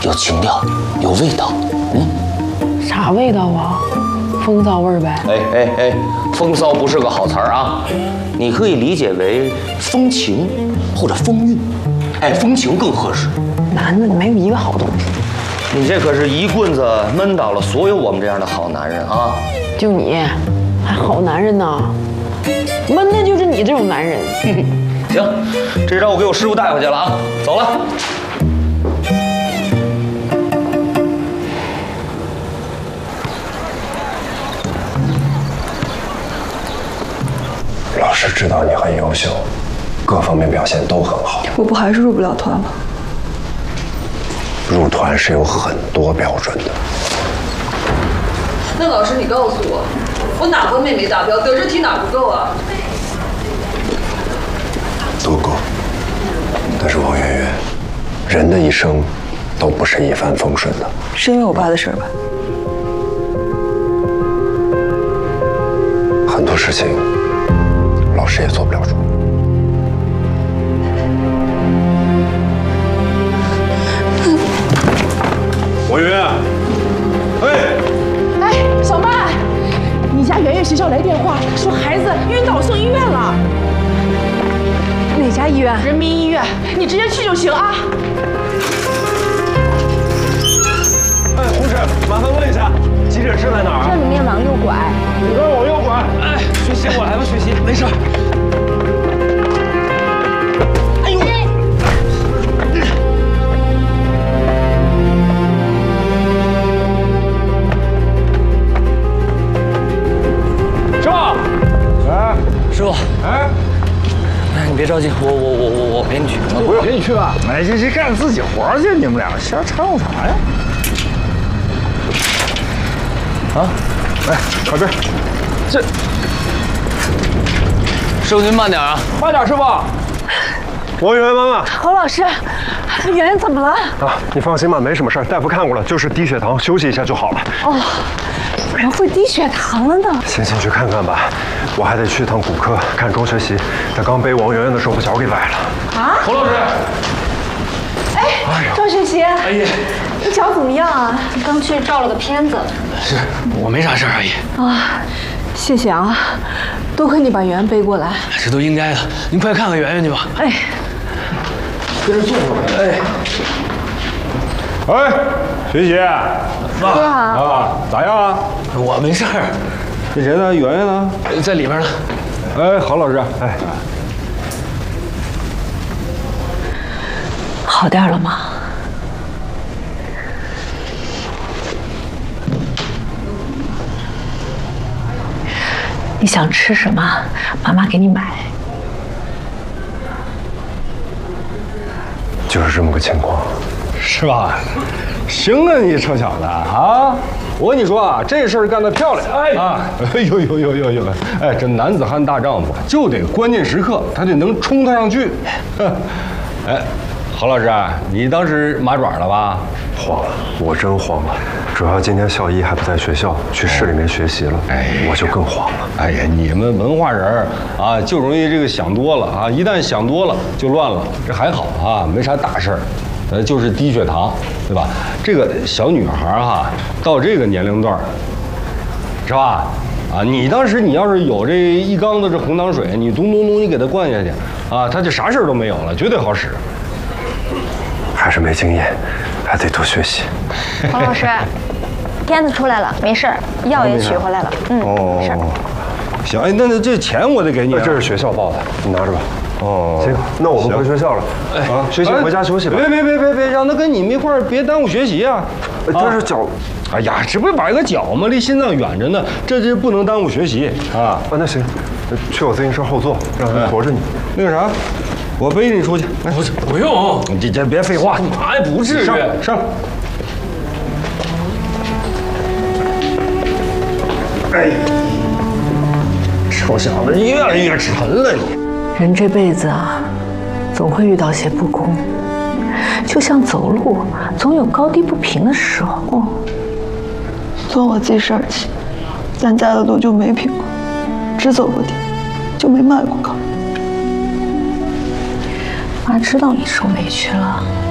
有情调，有味道。 啥味道啊？风骚味儿呗。 哎，风骚不是个好词儿啊，你可以理解为风情或者风韵。哎，风情更合适。 男的没有一个好东西。 你这可是一棍子闷倒了所有我们这样的好男人啊！ 就你，还好男人呢？闷的就是你这种男人。 行，这招我给我师傅带回去了啊，走了。 老师知道你很优秀，各方面表现都很好。 我不还是入不了团吗？ 入团是有很多标准的。 那老师，你告诉我，我哪方面没达标？德智体哪不够啊？ 都够。但是王媛媛，人的一生都不是一帆风顺的。 是因为我爸的事儿吧？ 很多事情，老师也做不了主。 王媛媛， 哎，小曼，你家圆圆学校来电话说孩子晕倒送医院了。哪家医院？人民医院，你直接去就行啊。 哎，护士，麻烦问一下，急诊室在哪儿？ 这里面往右拐。 你跟往右拐。哎，学习我还不学习，没事。哎呦！师傅，哎， 师傅， 哎， 你别着急，我陪你去。 不用，陪你去吧。哎，这干自己活去，你们俩瞎掺和啥呀？啊，哎，靠这儿，这， 师傅您慢点啊， 慢点，师傅。王媛媛妈妈， 侯老师，圆圆怎么了？ 啊，你放心吧，没什么事儿，大夫看过了，就是低血糖，休息一下就好了。 哦，怎么会低血糖了呢？ 先去看看吧，我还得去趟骨科看钟学习，他刚背王媛媛的时候把脚给崴了。 啊？ 侯老师， 哎，赵学习， 哎呀， 你脚怎么样啊？ 刚去照了个片子。 是我没啥事儿，阿姨。 啊，谢谢啊，多亏你把圆圆背过来。 这都应该的，您快看看圆圆去吧。 哎， 跟着坐会儿。哎，学习， 哥啊， 啊，咋样啊？ 我没事儿， 这谁呢？圆圆呢？ 在里边呢。 哎，郝老师，哎， 好点了吗？你想吃什么？妈妈给你买。 就是这么个情况。 是吧？行啊，你臭小子啊！我跟你说啊，这事儿干得漂亮！哎啊，呦，哎，这男子汉大丈夫就得关键时刻他就能冲他上去。哎，郝老师，你当时麻爪了吧？ 慌了，我真慌了。主要今天校医还不在学校，去市里面学习了，我就更慌了。 哎呀，你们文化人儿啊，就容易这个想多了啊！一旦想多了就乱了。这还好啊，没啥大事儿。就是低血糖，对吧？这个小女孩哈，到这个年龄段，是吧？啊，你当时你要是有这一缸子这红糖水，你咚咚咚你给她灌下去，啊，她就啥事儿都没有了，绝对好使。 还是没经验，还得多学习。 黄老师，片子出来了，没事儿，药也取回来了，没事儿。 行，哎，那这钱我得给你啊。 这是学校报的，你拿着吧。 哦， 行，那我们回学校了。 哎啊，学习回家休息吧。 别，让他跟你们一块儿，别耽误学习啊。 这是脚， 哎呀，这不是崴个脚吗？离心脏远着呢，这不能耽误学习啊。 那行，去我自行车后座，让人驮着你。 那个啥，我背你出去。来， 不用， 你这别废话， 妈呀，不至于。 上。哎，臭小子，你越来越沉了你。 人这辈子啊，总会遇到些不公，就像走路，总有高低不平的时候。 从我记事儿起，咱家的路就没平过，只走过地，就没迈过高。 妈知道你受委屈了，